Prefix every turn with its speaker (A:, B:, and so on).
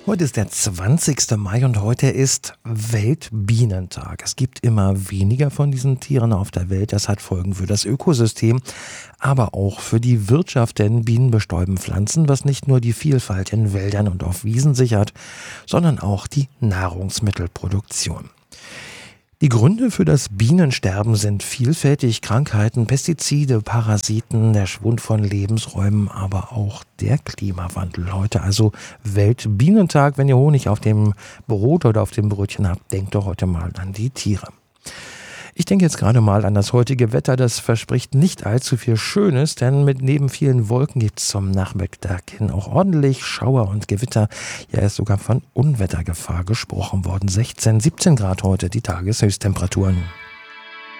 A: Heute ist der 20. Mai und heute ist Weltbienentag. Es gibt immer weniger von diesen Tieren auf der Welt. Das hat Folgen für das Ökosystem, aber auch für die Wirtschaft, denn Bienen bestäuben Pflanzen, was nicht nur die Vielfalt in Wäldern und auf Wiesen sichert, sondern auch die Nahrungsmittelproduktion. Die Gründe für das Bienensterben sind vielfältig: Krankheiten, Pestizide, Parasiten, der Schwund von Lebensräumen, aber auch der Klimawandel. Heute also Weltbienentag. Wenn ihr Honig auf dem Brot oder auf dem Brötchen habt, denkt doch heute mal an die Tiere. Ich denke jetzt gerade mal an das heutige Wetter. Das verspricht nicht allzu viel Schönes, denn neben vielen Wolken gibt es zum Nachmittag hin auch ordentlich Schauer und Gewitter. Ja, ist sogar von Unwettergefahr gesprochen worden. 16, 17 Grad heute die Tageshöchsttemperaturen.